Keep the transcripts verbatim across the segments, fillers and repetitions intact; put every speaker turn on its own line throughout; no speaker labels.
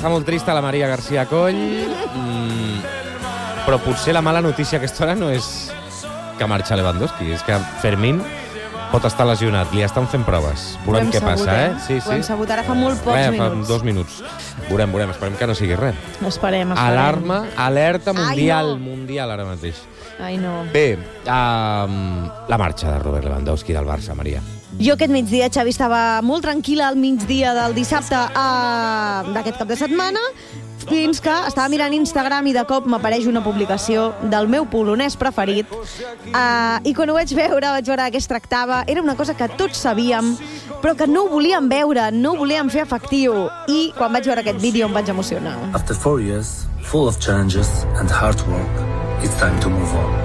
està molt trista la Maria García Coll, mm, però potser la mala notícia a aquesta hora no és que marxa Lewandowski, és que Fermín pot estar lesionat, li estan fent proves. Veurem què
sabut,
passa, eh?
Sí, sí. Ho hem sabut ara fa molt pocs
Res,
minuts.
Fa dos minuts. Veurem, veurem, esperem que no sigui res.
Esperem, esperem.
Alarma, alerta mundial,
Ai, no.
mundial ara mateix.
Ai, no.
Bé, um, la marxa de Robert Lewandowski del Barça, Maria.
Jo aquest migdia, Xavi, estava molt tranquil·la al migdia del dissabte uh, d'aquest cap de setmana, fins que estava mirant Instagram i de cop m'apareix una publicació del meu polonès preferit uh, i quan ho vaig veure, vaig veure de què es tractava. Era una cosa que tots sabíem, però que no ho volíem veure, no ho volíem fer efectiu. I quan vaig veure aquest vídeo em vaig emocionar.
After four years, full of challenges and hard work, it's time to move on.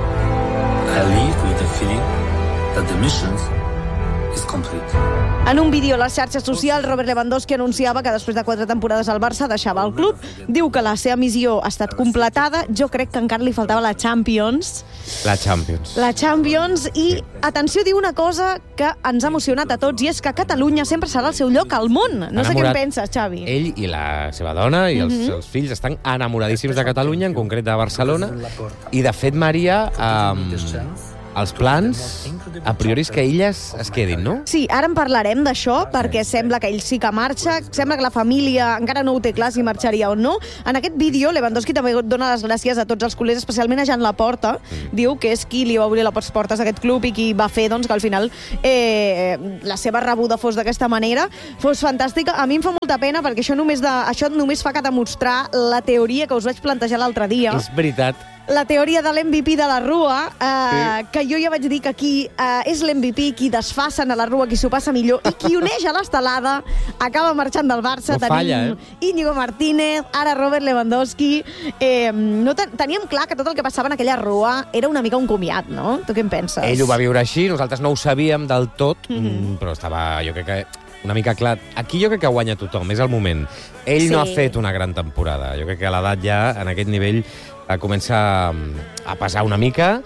I leave with the feeling that the mission is complete.
En un vídeo a les xarxes socials, Robert Lewandowski anunciava que després de quatre temporades al Barça deixava el club. Diu que la seva missió ha estat completada. Jo crec que encara li faltava la Champions.
La Champions.
La Champions. I, atenció, diu una cosa que ens ha emocionat a tots, i és que Catalunya sempre serà el seu lloc al món. No sé què en penses, Xavi.
Ell i la seva dona i els mm -hmm. seus fills estan enamoradíssims de Catalunya, en concret de Barcelona. I, de fet, Maria... Um... els plans, a priori, és que elles es quedin, no?
Sí, ara en parlarem d'això, perquè sembla que ell sí que marxa, sembla que la família encara no ho té clar si marxaria o no. En aquest vídeo, Lewandowski també dona les gràcies a tots els culers, especialment a Jan Laporta. Mm. Diu que és qui li va obrir les portes d'aquest club i qui va fer doncs, que al final eh, la seva rebuda fos d'aquesta manera. Fos fantàstica. A mi em fa molta pena, perquè això només, de, això només fa que demostrar la teoria que us vaig plantejar l'altre dia.
És veritat.
La teoria de l'M V P de la Rua, eh, sí. que jo ja vaig dir que aquí eh, és l'M V P qui desfassen a la Rua, qui s'ho passa millor, i qui uneix a l'estelada acaba marxant del Barça.
No
Tenim
falla, eh?
Íñigo Martínez, ara Robert Lewandowski. Eh, no ten teníem clar que tot el que passava en aquella Rua era una mica un comiat, no? Tu què en penses?
Ell ho va viure així, nosaltres no ho sabíem del tot,
Mm-hmm.
però estava, jo crec que una mica clar. Aquí jo crec que guanya tothom, és el moment. Ell
Sí.
no ha fet una gran temporada. Jo crec que a l'edat ja, en aquest nivell, comença a pesar una mica,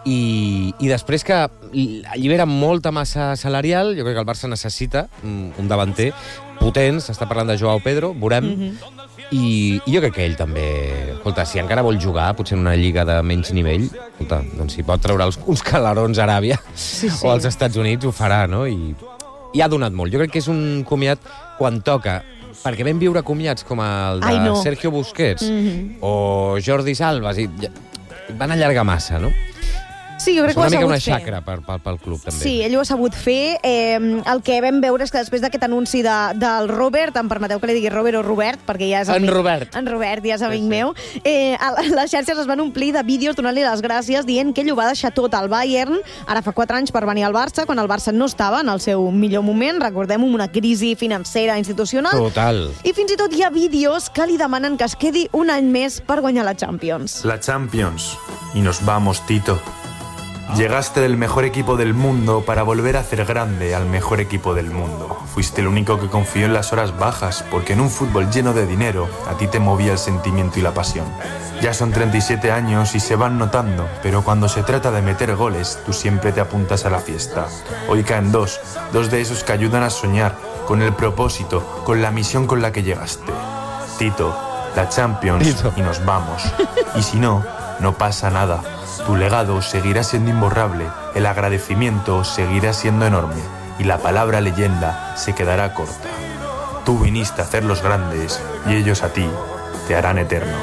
i, i després que allibera molta massa salarial. Jo crec que el Barça necessita un davanter potent, s'està parlant de Joao Pedro, veurem,
Mm-hmm.
i, i jo crec que ell també, escolta, si encara vol jugar, potser en una lliga de menys nivell, escolta, doncs si pot treure els, uns calarons a Aràbia
Sí, sí.
o als Estats Units, ho farà, no? I, i ha donat molt. Jo crec que és un comiat quan toca, perquè vam viure comiats com el de
Ai, no.
Sergio Busquets
Mm-hmm.
o Jordi Salvas, i van allargar massa, no?
Sí, jo crec
És
que ho
una
ha
mica
sabut
una
fer.
xacra per, per, pel club, també.
Sí, ell ho ha sabut fer. Eh, el que vam veure és que després d'aquest anunci de, del Robert, em permeteu que li digui Robert o Robert, perquè ja és
En
amic,
Robert.
En Robert, ja és amic
Sí, sí.
meu. Eh, a les xarxes es van omplir de vídeos donant-li les gràcies, dient que ell ho va deixar tot al Bayern, ara fa quatre anys, per venir al Barça, quan el Barça no estava en el seu millor moment, recordem, una crisi financera institucional.
Total.
I fins i tot hi ha vídeos que li demanen que es quedi un any més per guanyar la Champions.
La Champions. Y nos vamos, Tito. Llegaste del mejor equipo del mundo para volver a hacer grande al mejor equipo del mundo. Fuiste el único que confió en las horas bajas, porque en un fútbol lleno de dinero, a ti te movía el sentimiento y la pasión. Ya son treinta y siete años y se van notando, pero cuando se trata de meter goles, tú siempre te apuntas a la fiesta. Hoy caen dos, dos de esos que ayudan a soñar, con el propósito, con la misión con la que llegaste. Tito, la Champions,
Tito.
y nos vamos. Y si no, no pasa nada. Tu legado seguirá siendo imborrable, el agradecimiento seguirá siendo enorme y la palabra leyenda se quedará corta. Tú viniste a hacerlos grandes y ellos a ti te harán eterno.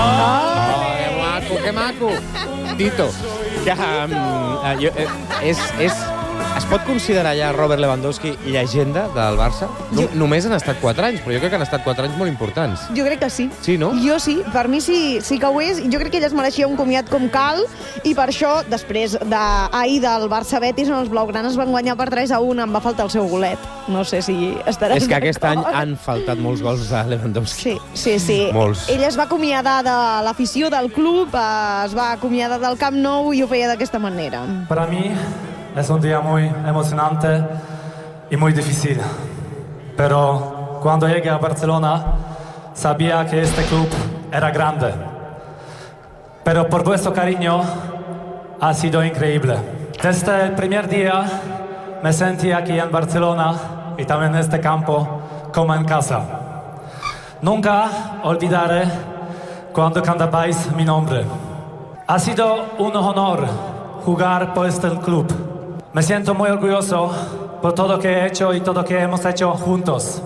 Oh, que maco, que maco! Tito, que, um, jo, eh, és, és, es pot considerar ja Robert Lewandowski llegenda del Barça? No,
Jo-
Només han estat quatre anys, però jo crec que han estat quatre anys molt importants.
Jo crec que sí.
Sí, no?
Jo sí, per mi sí, sí que ho és. Jo crec que ell es mereixia un comiat com cal, i per això, després d'ahir del Barça-Betis, on els blaugranes van guanyar per tres a un, em va faltar el seu golet. No sé si estaràs
És que aquest any
d'acord.
han faltat molts gols de Lewandowski.
Sí, sí, sí.
Molts.
Ell es va acomiadar de l'afició del club, eh, es va acomiadar del Camp Nou i ho feia d'aquesta manera.
Para mí es un día muy emocionante y muy difícil. Pero cuando llegué a Barcelona sabía que este club era grande. Pero por vuestro cariño ha sido increíble. Desde el primer día me sentí aquí en Barcelona y también en este campo como en casa. Nunca olvidaré cuando cantabais mi nombre. Ha sido un honor jugar por este club. Me siento muy orgulloso por todo lo que he hecho y todo lo que hemos hecho juntos.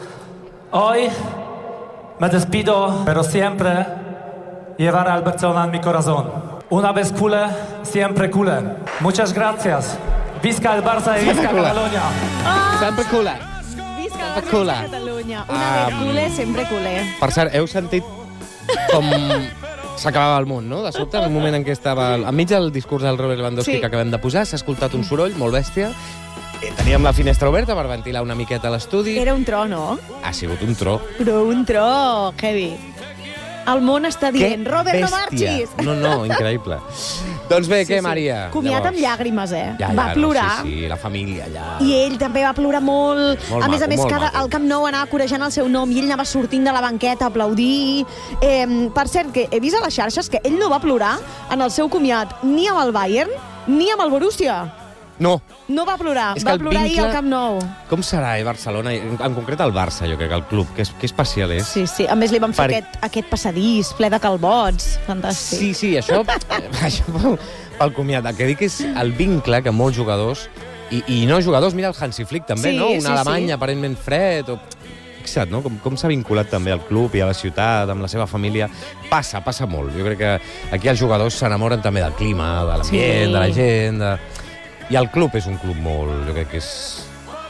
Hoy me despido, pero siempre llevaré al Barcelona en mi corazón. Una vez culé, siempre culé. Muchas gracias. Visca el Barça y visca Catalunya.
Sempre culé.
Visca el
Sempre
Barça,
culé.
visca Catalunya. Una vez
Um,
culé, sempre culé.
Per cert, heu sentit com s'acabava el món, no? De sobte, en un moment en què estava enmig del discurs del Robert Lewandowski
Sí.
que acabem de posar, s'ha escoltat un soroll molt bèstia. Eh, Teníem la finestra oberta per ventilar una miqueta l'estudi.
Era un tro, no?
Ha sigut un tro.
Però un tro, heavy. El món està dient,
Que
Robert, no
bèstia.
marxis!
No, no, increïble. Doncs bé,
Sí,
què,
sí.
Maria?
Comiat amb
Llavors?
llàgrimes, eh?
Ja, ja,
va plorar.
No, sí, sí, la família allà.
I ell també va plorar molt.
Molt
a més
maco,
a més,
molt
cada,
maco.
al Camp Nou anava corejant el seu nom i ell anava sortint de la banqueta a aplaudir. Eh, per cert, que he vist a les xarxes que ell no va plorar en el seu comiat ni amb el Bayern ni amb el Borussia.
No.
No va plorar,
És que
va
el
plorar ahir
vincle-
al Camp Nou.
Com serà, eh, Barcelona? En, en concret el Barça, jo crec, el club. Que, és, que especial és.
Sí, sí. A més, li van fer
Per-
aquest, aquest passadís ple de calbots. Fantàstic.
Sí, sí, això, això pel, pel comiat. El que dic és el vincle que molts jugadors, i, i no jugadors, mira el Hansi Flick també,
Sí,
no? Un
sí,
alemany
sí.
aparentment fred, o... Fixa't, no? Com, com s'ha vinculat també al club i a la ciutat, amb la seva família. Passa, passa molt. Jo crec que aquí els jugadors s'enamoren també del clima, de l'ambient,
Sí.
de la gent... De... I el club és un club molt... Jo crec que és...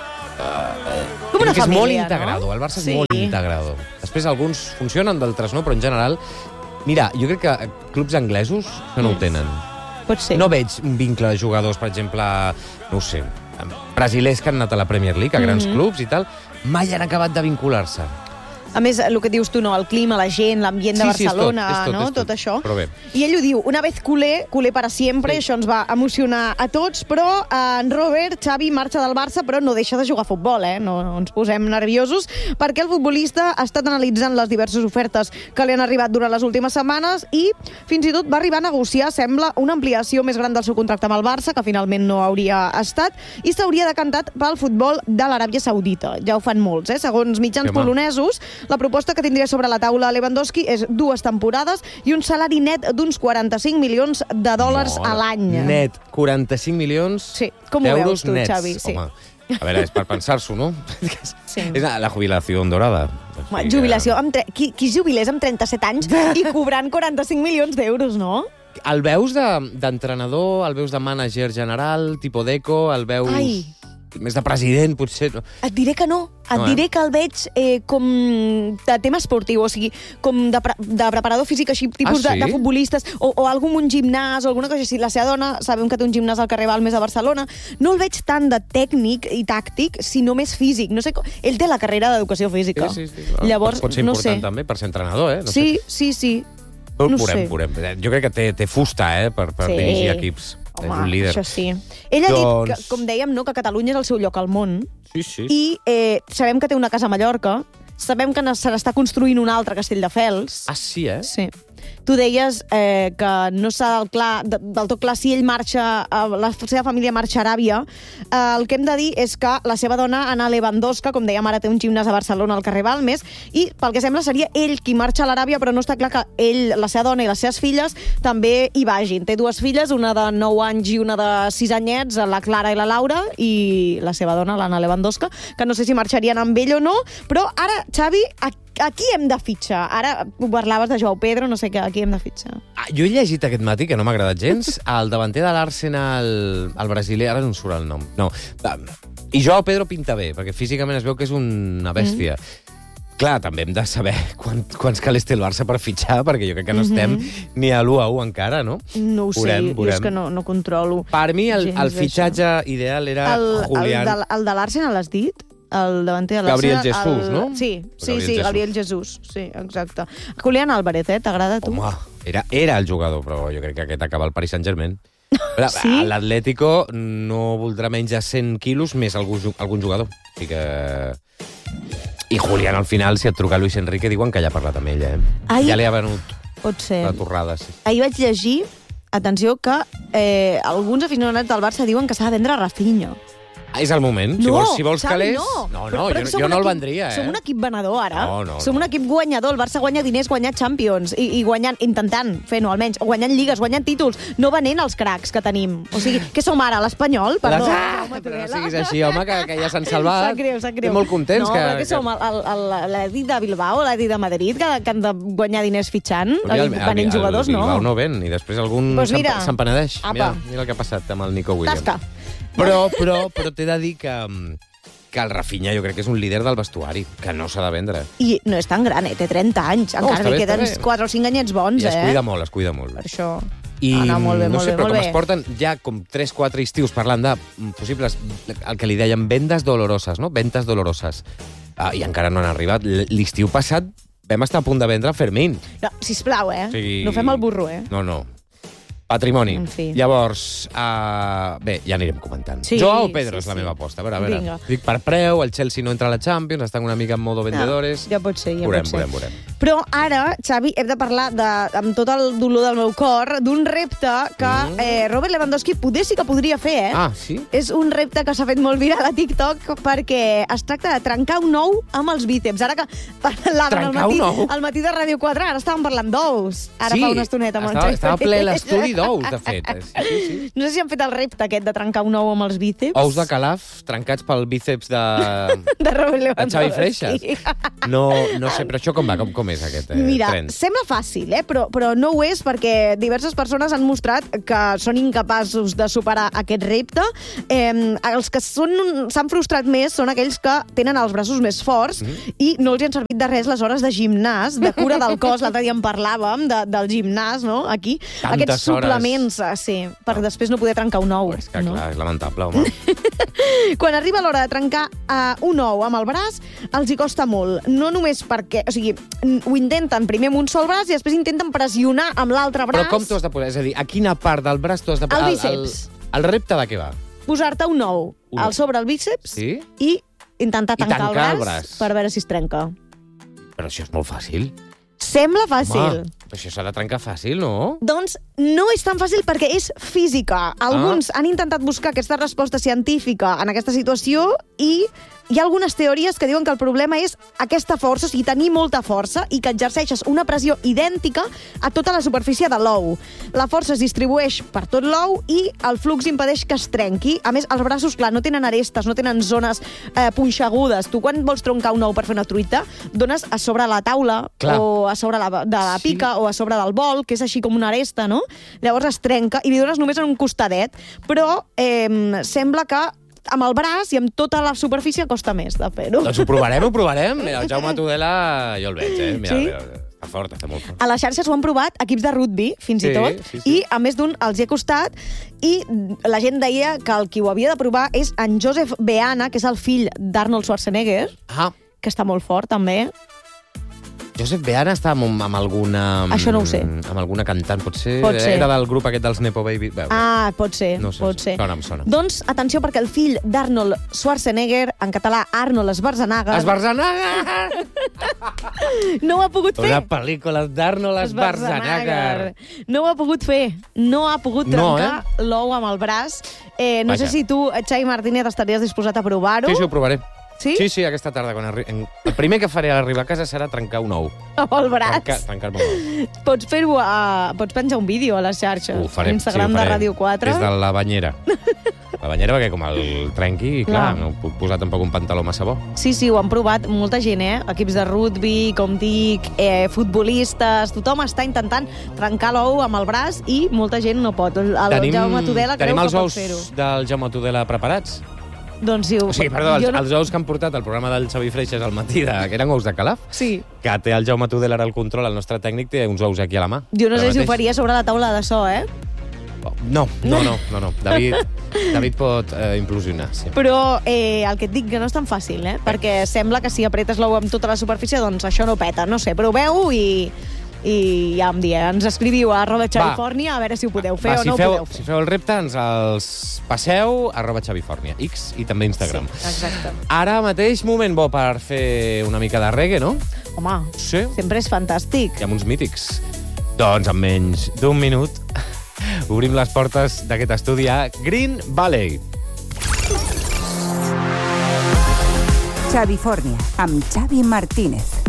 Com una
crec que és molt
família,
integrado.
no?
El Barça és
Sí.
molt integrado. Després alguns funcionen, d'altres no, però en general... Mira, jo crec que clubs anglesos que no ho tenen.
Pot ser.
No veig un vincle de jugadors, per exemple, no ho sé, brasilers que han anat a la Premier League, a grans
Mhm.
clubs i tal, mai han acabat de vincular-se.
A més, el que dius tu, no? El clima, la gent, l'ambient de
Sí, sí, és tot,
Barcelona,
és tot,
no?
és tot.
això.
Però bé.
I ell ho diu, una vez culé, culé para siempre,
Sí.
això ens va emocionar a tots, però eh, en Robert, Xavi, marxa del Barça, però no deixa de jugar a futbol, eh? No, no ens posem nerviosos, perquè el futbolista ha estat analitzant les diverses ofertes que li han arribat durant les últimes setmanes i fins i tot va arribar a negociar, sembla, una ampliació més gran del seu contracte amb el Barça, que finalment no hauria estat, i s'hauria decantat pel futbol de l'Aràbia Saudita. Ja ho fan molts, eh? Segons mitjans
Sí, home.
polonesos, la proposta que tindria sobre la taula Lewandowski és dues temporades i un salari net d'uns quaranta-cinc milions de dòlars
Mare,
a l'any.
Net, quaranta-cinc milions
Sí, com ho
d'euros
veus tu,
nets.
Xavi? Sí.
Home, a veure, és per pensar-s'ho, no?
Sí.
És la jubilació dorada.
Home, jubilació amb tre... qui, qui es jubilés amb trenta-set anys i cobrant quaranta-cinc milions d'euros, no?
El veus de- d'entrenador, de, el veus de mànager general, tipus d'eco, el veus
Ai.
més de president, potser... No?
Et diré que no. Et
No, eh?
diré que el veig eh, com de tema esportiu, o sigui, com de, pre de preparador físic, així, tipus
Ah, sí?
de, de futbolistes, o, o algú amb un gimnàs, o alguna cosa així. La seva dona, sabem que té un gimnàs al carrer Balmes a Barcelona, no el veig tant de tècnic i tàctic, sinó més físic. No sé com... Ell té la carrera d'educació física.
Sí, sí, sí.
Llavors,
pot ser
no
important
sé.
també per ser entrenador, eh? No
Sí,
sé.
sí, sí.
Però
no
veurem,
sé.
veurem. Jo crec que té, té fusta, eh, per, per
Sí.
dirigir equips. és
Home,
un líder.
això sí. Ell ha dit,
Doncs-
que, com dèiem, no, que Catalunya és el seu lloc al món,
Sí, sí.
i eh, sabem que té una casa a Mallorca, sabem que se n'està construint un altre a Castelldefels.
Ah, sí, eh?
Sí. Tu deies eh, que no s'ha del, clar, de, del tot clar si ell marxa, eh, la seva família marxa a Aràbia. Eh, el que hem de dir és que la seva dona, Ana Lewandowska, com dèiem, ara té un gimnàs a Barcelona, al carrer Balmes, i pel que sembla seria ell qui marxa a l'Aràbia, però no està clar que ell, la seva dona i les seves filles també hi vagin. Té dues filles, una de nou anys i una de sis anyets, la Clara i la Laura, i la seva dona, l'Anna Lewandowska, que no sé si marxarien amb ell o no, però ara, Xavi, a aquí hem de fitxar. Ara parlaves de Joao Pedro, no sé què, aquí hem de fitxar.
Ah, jo he llegit aquest matí, que no m'ha agradat gens, el davanter de l'Arsenal, el brasiler, ara no em surt el nom. No. I Joao Pedro pinta bé, perquè físicament es veu que és una bèstia. Mm. Clar, també hem de saber quant, quants calés té el Barça per fitxar, perquè jo crec que no estem mm-hmm. ni a l'u a u encara, no?
No ho
veurem,
sé,
veurem.
jo és que no, no controlo.
Per mi el,
gens
el
bé,
fitxatge
això.
ideal era
El,
Julián.
el, de, el de l'Arsenal l'has dit? El davanter de l'Arsenal.
Gabriel Jesús,
el...
no?
Sí, sí,
Gabriel
sí,
Jesús.
Gabriel Jesús. Sí, exacte. Julián Álvarez, eh? T'agrada a tu?
Home, era, era el jugador, però jo crec que aquest acaba al Paris Saint-Germain.
Sí?
L'Atlético no voldrà menys de cent quilos més algun, algun jugador. O sigui que... I Julián, al final, si et truca Luis Enrique, diuen que ja ha parlat amb ella, eh?
Ai.
Ja li ha venut
Pot ser.
la torrada, sí.
Ahir vaig llegir, atenció, que eh, alguns aficionats del Barça diuen que s'ha de vendre Rafinha.
És el moment. Si
No,
vols, si vols
Xavi,
calés...
no.
No, no,
Però- però
jo,
som
jo
un
no el
equip-
vendria, eh?
Som un equip venedor, ara.
No, no,
som
no.
un equip guanyador. El Barça guanya diners guanyant Champions i, i guanyant, intentant fer-ho almenys, o guanyant lligues, guanyant títols, no venent els cracs que tenim. O sigui, què som ara, l'Espanyol? Perdó.
Les... Ah,
Jaume
però no
Tudela.
siguis així, home, que, que ja s'han salvat.
Sap greu, sap greu.
Estem molt contents.
No,
que,
però què som, el- el- l'Edi de Bilbao, l'Edi de Madrid, que, que han de guanyar diners fitxant,
Mira, el, el,
venent jugadors,
el
no.
Bilbao no ven, i després algun
Pues
se'n
mira,
se'n penedeix.
apa.
Mira, mira el que ha passat amb el Nico Williams.
Tasca.
Però, però, però t'he de dir que, que el Rafinha jo crec que és un líder del vestuari, que no s'ha de vendre.
I no és tan gran, eh? Té trenta anys.
No,
Encara
està
li
bé,
queden
està bé.
quatre o cinc anyets bons,
I es
eh?
cuida molt, es cuida molt.
Per això...
I
Ah, no, molt bé,
no
molt
sé,
bé,
però
molt
com
bé.
es porten ja com tres quatre estius parlant de mm, possibles, el que li deien vendes doloroses, no? Ventes doloroses. Ah, I encara no han arribat. L- L'estiu passat vam estar a punt de vendre Fermín.
No, sisplau, eh?
O sigui-
No fem el burro, eh?
No, no. Patrimoni.
En fi.
Llavors, uh, bé, ja anirem comentant.
Sí,
Joao Pedro
sí,
és la
sí.
meva aposta. A veure, a veure.
Vinga.
Dic per preu, el Chelsea no entra a la Champions, estan una mica en modo vendedores.
Ja, ja pot ser, ja
veurem,
pot ser.
veurem, veurem.
Però ara, Xavi, hem de parlar, de, amb tot el dolor del meu cor, d'un repte que
Mm.
eh, Robert Lewandowski poder sí que podria fer, eh?
Ah, sí?
És un repte que s'ha fet molt viral a TikTok perquè es tracta de trencar un ou amb els bíceps. Ara que parlàvem al
Trencar
matí,
un ou?
al matí de Ràdio quatre, ara estàvem parlant d'ous. Ara
sí,
fa una estoneta. amb el
estava,
Xavi
estava ple
Ferrer.
l'estudi d'ous, de fet. Sí, sí, sí.
No sé si han fet el repte aquest de trencar un ou amb els bíceps.
Ous de calaf trencats pel bíceps de,
de Robert
de Xavi
Lewandowski.
Freixas. No, no sé, però això com va? Com, com és aquest eh,
Mira,
tren?
sembla fàcil, eh? però, però no ho és perquè diverses persones han mostrat que són incapaços de superar aquest repte. Eh, els que són- s'han frustrat més són aquells que tenen els braços més forts
Mhm.
i no els hi han servit de res les hores de gimnàs, de cura del cos. L'altre dia en parlàvem de, del gimnàs, no?, aquí.
Tantes
Aquests
hores.
suplements, eh, sí, per després no poder trencar un ou.
És que,
no?
clar, és lamentable, home.
Quan arriba l'hora de trencar uh, un ou amb el braç, els hi costa molt. No només perquè... O sigui, n- ho intenten primer amb un sol braç i després intenten pressionar amb l'altre braç.
Però com t'ho has de posar? És a dir, a quina part del braç t'ho has de
El
posar?
bíceps.
El, el, el repte de què va?
Posar-te un ou
Un
al
ou.
sobre el bíceps
Sí?
i intentar
I
tancar,
tancar
el,
el
braç
braç.
per veure si es trenca.
Però això és molt fàcil.
Sembla fàcil.
Home, però això s'ha de trencar fàcil, no?
Doncs no és tan fàcil perquè és física. Alguns
Ah.
han intentat buscar aquesta resposta científica en aquesta situació i hi ha algunes teories que diuen que el problema és aquesta força, o sigui, tenir molta força i que exerceixes una pressió idèntica a tota la superfície de l'ou. La força es distribueix per tot l'ou i el flux impedeix que es trenqui. A més, els braços, clar, no tenen arestes, no tenen zones eh, punxegudes. Tu, quan vols troncar un ou per fer una truita, dones a sobre la taula
Clar.
o a sobre la, de la
Sí.
pica o a sobre del bol, que és així com una aresta, no? Llavors es trenca i li dones només en un costadet. Però eh, sembla que amb el braç i amb tota la superfície costa més de fer-ho.
Doncs ho provarem, ho provarem. Mira, el Jaume Tudela jo el veig, eh? Mira,
Sí?
mira, està fort, està molt fort.
A les xarxes ho han provat equips de rugby, fins
Sí,
i tot,
sí, sí.
i a més d'un els hi ha costat, i la gent deia que el qui ho havia de provar és en Joseph Beana, que és el fill d'Arnold Schwarzenegger,
Ah,
que està molt fort, també.
Josep Beana està amb, amb alguna...
Això no ho sé.
Amb alguna cantant, potser?
Pot ser.
Era del grup aquest dels Nepo Baby. Bé,
Ah, pot ser,
no sé,
pot ser.
sona, em sona.
Doncs, atenció, perquè el fill d'Arnold Schwarzenegger, en català Arnold Schwarzenegger,
Esbarzanaga!
no ho ha pogut fer.
Una pel·lícula d'Arnold Schwarzenegger.
No ho ha pogut fer. No ha pogut
No,
trencar l'ou amb el braç. Eh, no
Vaja.
sé si tu, Xavi Martínez, estaries disposat a provar-ho.
Sí, sí, ho provaré.
Sí?
Sí, sí, aquesta tarda. Quan arri... en- El primer que faré a arribar a casa serà trencar un ou.
Amb el braç.
Trencar, trencar-me un ou.
Pots fer-ho a... Pots penjar un vídeo a les xarxes.
Ho faré,
A l'Instagram
sí, ho faré.
de Ràdio quatre.
Des de la banyera. La banyera, perquè com el trenqui, clar,
Clar.
no puc posar tampoc un pantaló massa bo.
Sí, sí, ho han provat molta gent, eh? Equips de rugby, com dic, eh, futbolistes... Tothom està intentant trencar l'ou amb el braç i molta gent no pot. El
tenim
Jaume Tudela creu
tenim
que
els
pot
ous
fer-ho.
del Jaume Tudela preparats?
Doncs sí, ho...
O sigui, perdó, els,
jo no...
els ous que han portat al programa del Xavi Freixas al matí, de, que eren ous de calaf,
Sí.
que té el Jaume Tudela ara al control, el nostre tècnic té uns ous aquí a la mà.
Jo no
Ara
sé si ho
mateix.
faria sobre la taula de so, eh?
No, no, no, no, no. David, David pot eh, implosionar, sí.
Però eh, el que et dic que no és tan fàcil, eh? Perquè sembla que si apretes l'ou amb tota la superfície, doncs això no peta. No sé, proveu i, i ja em dia. Ens escriviu a arroba Xavifornia a veure si ho podeu fer
Va,
o
si
no ho
feu,
podeu fer.
Si feu el repte, ens els passeu arroba Xavifornia, X i també Instagram.
Sí, exacte.
Ara mateix, moment bo per fer una mica de reggae, no?
Home,
Sí.
sempre és fantàstic.
I amb uns mítics. Doncs en menys d'un minut obrim les portes d'aquest estudi a Green Valley.
Xavi Fórnia, amb Xavi Martínez.